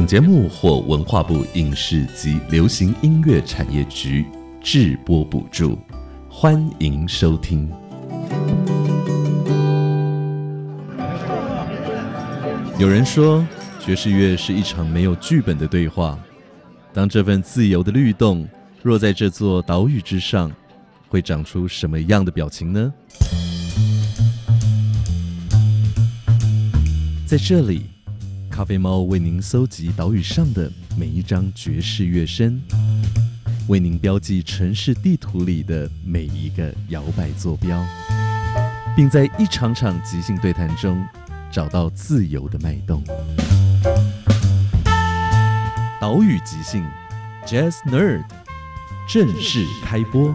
本节目获文化部影视及流行音乐产业局制播补助，欢迎收听。有人说，爵士乐是一场没有剧本的对话。当这份自由的律动若在这座岛屿之上，会长出什么样的表情呢？在这里，咖啡猫为您搜集岛屿上的每一张爵士乐声，为您标记城市地图里的每一个摇摆坐标，并在一场场即兴对谈中找到自由的脉动。岛屿即兴 Jazz Nerd 正式开播。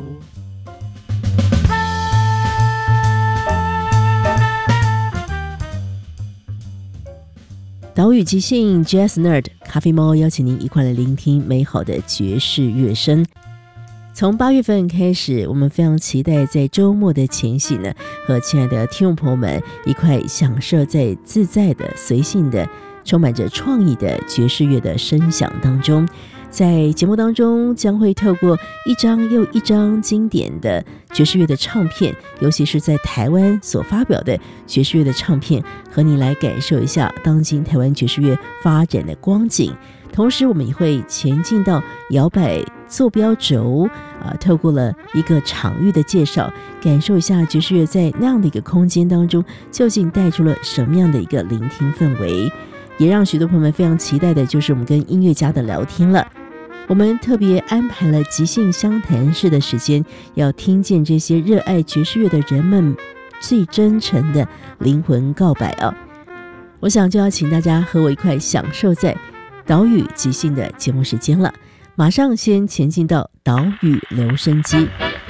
岛屿即兴 Jazz Nerd 咖啡猫邀请您一块来聆听美好的爵士乐声。从8月份开始，我们非常期待在周末的前夕呢，和亲爱的听众朋友们一块享受在自在的、随性的、充满着创意的爵士乐的声响当中。在节目当中将会透过一张又一张经典的爵士乐的唱片，尤其是在台湾所发表的爵士乐的唱片，和你来感受一下当今台湾爵士乐发展的光景。同时我们也会前进到摇摆坐标轴，透过了一个场域的介绍，感受一下爵士乐在那样的一个空间当中究竟带出了什么样的一个聆听氛围。也让许多朋友们非常期待的就是我们跟音乐家的聊天了。我们特别安排了即兴相谈式的时间，要听见这些热爱爵士乐的人们最真诚的灵魂告白啊！我想就要请大家和我一块享受在岛屿即兴的节目时间了。马上先前进到岛屿留声机，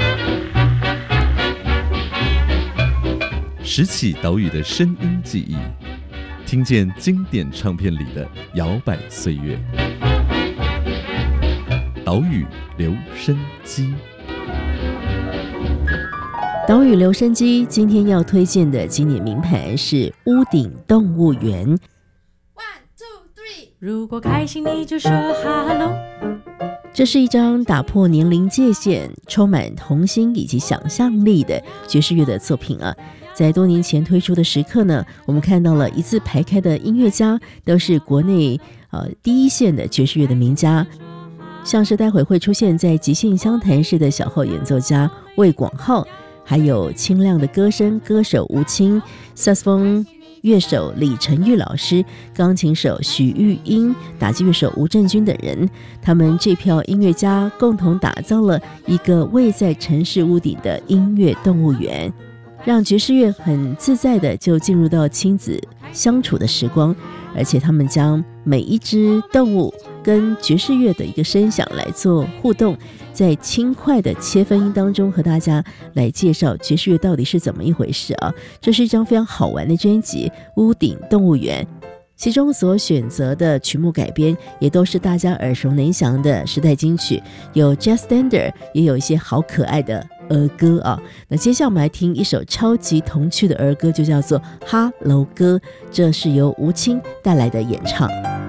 拾起岛屿的声音记忆，听见经典唱片里的摇摆岁月。岛屿留声机， 岛屿留声机今天要推荐的经典名盘是屋顶动物园。1, 2, 3， 如果开心你就说 Hello。 这是一张打破年龄界限、充满童心以及想象力的爵士乐的作品啊！在多年前推出的时刻呢，我们看到了一字排开的音乐家，都是国内第一线的爵士乐的名家，像是待会会出现在即兴相谈式的小号演奏家魏广浩，还有清亮的歌声歌手吴清，萨克斯风乐手李成玉老师，钢琴手许玉英，打击乐手吴正军等人。他们这票音乐家共同打造了一个位在城市屋顶的音乐动物园，让爵士乐很自在的就进入到亲子相处的时光，而且他们将每一只动物跟爵士乐的一个声响来做互动，在轻快的切分音当中和大家来介绍爵士乐到底是怎么一回事啊！这是一张非常好玩的专辑《屋顶动物园》，其中所选择的曲目改编也都是大家耳熟能详的时代金曲，有 Jazz Standard， 也有一些好可爱的儿歌啊。那接下来我们来听一首超级童趣的儿歌，就叫做《哈喽歌》，这是由吴清带来的演唱。